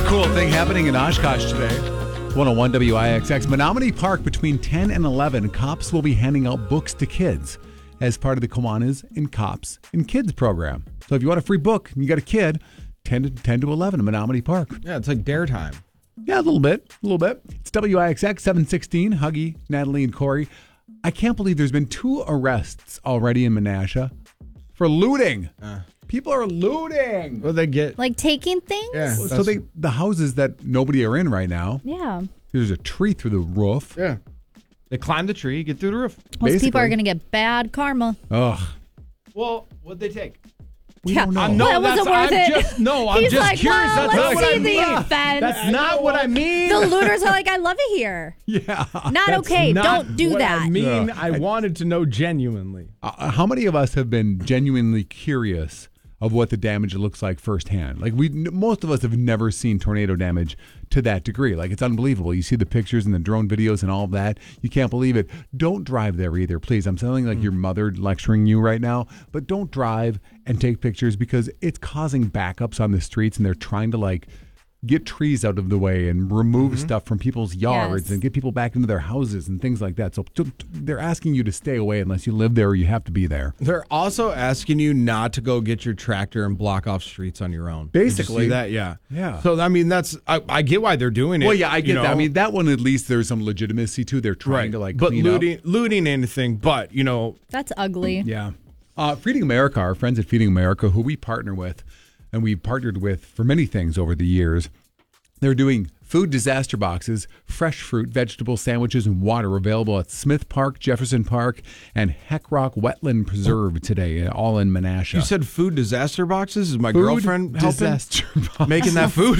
cool thing happening in Oshkosh today. 101 WIXX. Menominee Park between 10 and 11. Cops will be handing out books to kids as part of the Kiwanis and Cops and Kids program. So if you want a free book and you got a kid, 10 to 11 in Menominee Park. Yeah, it's like dare time. Yeah, a little bit. It's WIXX 716. Huggy, Natalie, and Corey. I can't believe there's been 2 arrests already in Menasha for looting. People are looting. Well, they get Like taking things? yeah. So the houses that nobody are in right now, Yeah. there's a tree through the roof. yeah. They climb the tree, get through the roof. Most people are Basically. going to get bad karma. Ugh. Well, what'd they take? We Yeah. don't know. No, Well, was it worth it? I'm He's just like, curious. well, That's not let's what I see the mean. offense. That's not what I mean. The looters are like, I love it here. Yeah. Not That's okay. not Don't do what that. I mean, Yeah. I wanted to know genuinely. How many of us have been genuinely curious of what the damage looks like firsthand? Like most of us have never seen tornado damage to that degree. Like it's unbelievable. You see the pictures and the drone videos and all of that. You can't believe it. Don't drive there either, please. I'm sounding like your mother lecturing you right now, but don't drive and take pictures because it's causing backups on the streets and they're trying to get trees out of the way and remove stuff from people's yards Yes. and get people back into their houses and things like that. So they're asking you to stay away unless you live there or you have to be there. They're also asking you not to go get your tractor and block off streets on your own. Did you Basically. see that, yeah. Yeah. So I mean, I get why they're doing it. Well, yeah, I get you that. I know? mean, that one at least there's some legitimacy to. They're trying to but clean up. looting anything, but That's ugly. Yeah. Feeding America, our friends at Feeding America, who we partner with, and we've partnered with for many things over the years, they're doing food disaster boxes, fresh fruit, vegetables, sandwiches, and water available at Smith Park, Jefferson Park, and Heck Rock Wetland Preserve today, all in Menasha. you said food disaster boxes. Is my Food girlfriend helping? disaster box. Making that food?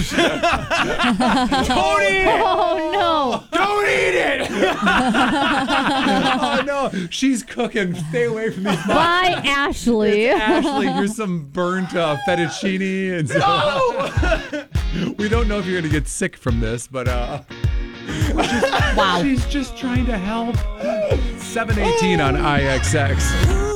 Don't eat it! Oh, no. Don't eat it! Oh, no. She's cooking. Stay away from these boxes. Bye, Ashley. Ashley, here's some burnt fettuccine. And we don't know if you're going to get sick from this, but Wow. she's just trying to help. 718 on IXX.